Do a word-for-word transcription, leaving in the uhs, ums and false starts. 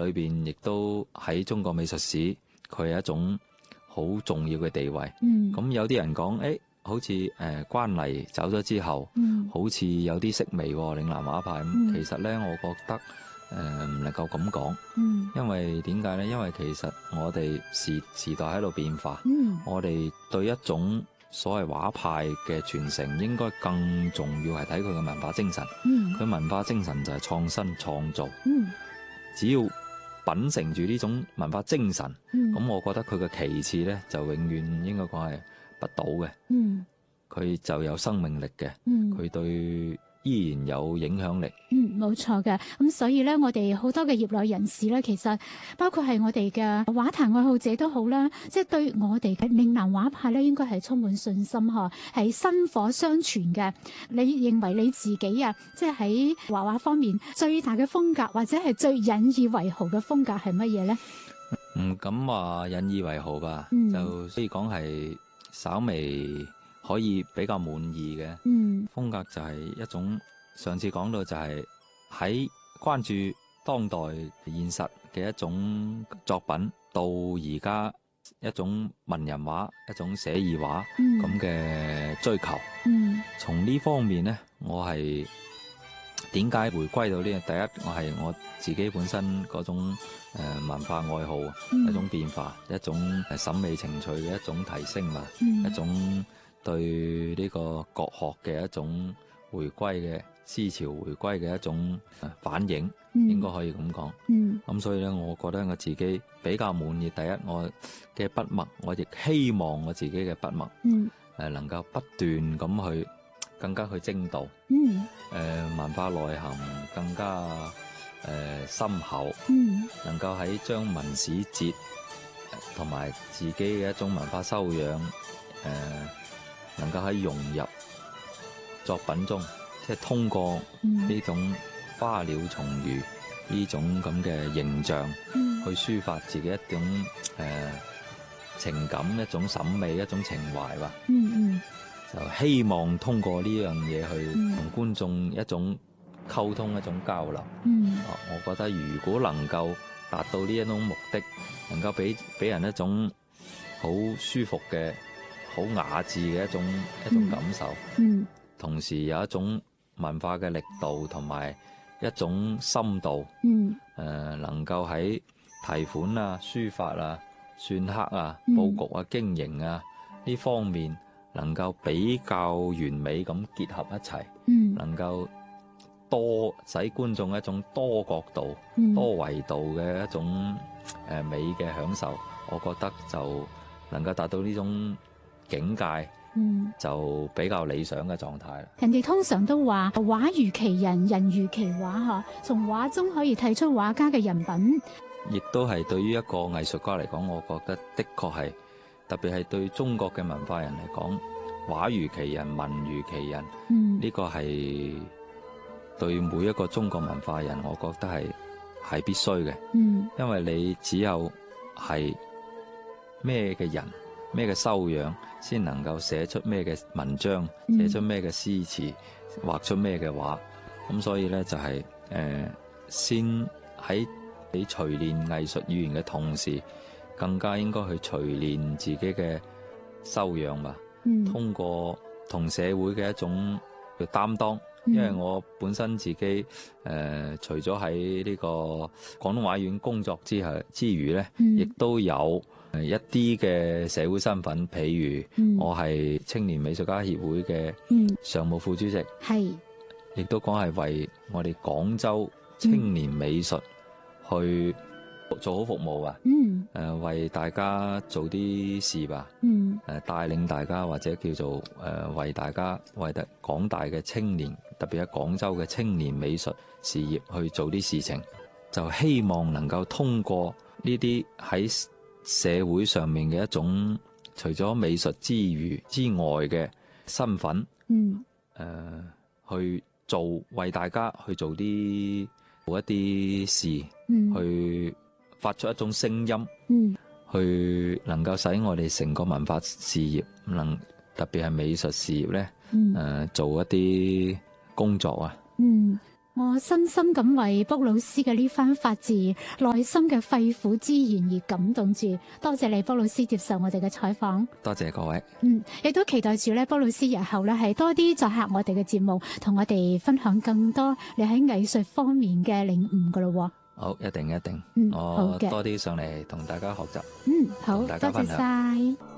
裏邊，亦都喺中國美術史，佢係一種好重要嘅地位。咁、嗯、有啲人講，誒、欸，好似誒、呃、關黎走咗之後，嗯、好似有啲式微喎，嶺南畫派。咁、嗯、其實咧，我覺得誒唔、呃、能夠咁講，嗯、因為點解咧？因為其實我哋時時代喺度變化，嗯、我哋對一種所謂畫派嘅傳承，應該更重要係睇佢嘅文化精神。佢、嗯、文化精神就係創新創造。嗯、只要秉承住呢種文化精神，咁、嗯、我覺得佢嘅其次咧，就永遠應該講係不倒嘅。佢、嗯、就有生命力嘅。佢、嗯、對依然有影響力。 嗯，冇錯嘅。咁所以咧，我哋好多嘅業內人士咧，其實包括係我哋嘅畫壇愛好者都好啦，即係對我哋嘅嶺南畫派咧，應該係充滿信心嗬，係薪火相傳嘅。你認為你自己啊，即係喺畫畫方面最大嘅風格，或者係最引以為豪嘅風格係乜嘢咧？ 唔敢話引以為豪吧， 嗯、 就所以講係稍微可以比較滿意嘅。 嗯， 風格就係一種，上次講到就係喺關注當代現實嘅一種作品，到而家一種文人畫、一種寫意畫咁嘅追求。嗯，從呢方面呢，我係點解回歸到呢？第一，我係我自己本身嗰種誒文化愛好，嗯、一種變化，一種審美情趣嘅一種提升嘛，嗯、一種對呢個國學嘅一種回歸嘅思潮回歸嘅一種反應，嗯、應該可以咁講。咁、嗯、所以咧，我覺得我自己比較滿意。第一，我嘅筆墨，我亦希望我自己嘅筆墨，誒、嗯呃、能夠不斷咁去更加去精度，誒、嗯呃、文化內涵更加誒、呃、深厚，嗯、能夠喺將文史哲同埋自己嘅一種文化修養，誒、呃、能夠喺融入作品中。即係通過呢種花鳥蟲魚呢種咁嘅形象，嗯、去抒發自己一種誒、呃、情感、一種審美、一種情懷吧。嗯嗯，就希望通過呢樣嘢去同觀眾一種溝通、一種交流。嗯、啊，我覺得如果能夠達到呢一種目的，能夠俾俾人一種好舒服嘅、好雅致嘅一種一種感受。嗯，嗯同時有一種文化嘅力度同埋一種深度，嗯，誒、呃，能夠喺題款啊、書法啊、篆刻啊、佈局啊、經營啊呢方面，能夠比較完美咁結合一齊，嗯，能夠多使觀眾一種多角度、嗯、多維度嘅一種誒美嘅享受，我覺得就能夠達到呢種境界。嗯，就比較理想嘅狀態啦。 人哋通常都話畫如其人，人如其畫，嗬，從畫中可以睇出畫家嘅人品。 亦都係對於一個藝術家嚟講，我覺得的確係，特別係對中國嘅文化人嚟講，畫如其人，文如其人，嗯，呢個係對每一個中國文化人，我覺得係係必須嘅。嗯，因為你只有係咩嘅人，咩嘅修養，先能夠寫出咩嘅文章，寫出咩嘅詩詞，畫出咩嘅畫。咁所以呢，就係、是、誒、呃，先喺你錘煉藝術語言嘅同時，更加應該去錘煉自己嘅修養吧。嗯、通過同社會嘅一種嘅擔當，因為我本身自己誒、呃，除咗喺呢個廣東畫院工作之後之餘呢，亦、嗯、都有一啲嘅社會身份，譬如我係青年美術家協會嘅常務副主席，係、嗯，亦都講係為我哋廣州青年美術去做好服務啊，嗯，誒、呃，為大家做啲事吧，嗯，誒、呃，帶領大家或者叫做誒、呃，為大家為大廣大嘅青年，特別喺廣州嘅青年美術事業去做啲事情，就希望能夠通過呢啲喺社會上面嘅一種，除咗美術之餘之外嘅身份，嗯，誒、呃，去做為大家去做啲做一啲事，嗯，去發出一種聲音，嗯，去能夠使我哋成個文化事業，能特別係美術事業咧，嗯，誒、呃，做一啲工作啊，嗯。 我深深咁為卜老師嘅呢番發自內心嘅肺腑之言而感動住，多謝你卜老師接受我哋嘅採訪。 多謝各位。 嗯，亦都期待住咧，卜老師日後咧係多啲作客我哋嘅節目，同我哋分享更多你喺藝術方面嘅領悟噶咯。 好，一定一定， 嗯， 我好嘅， 多啲上嚟同大家學習。 嗯，好，多謝同大家分享。 晒。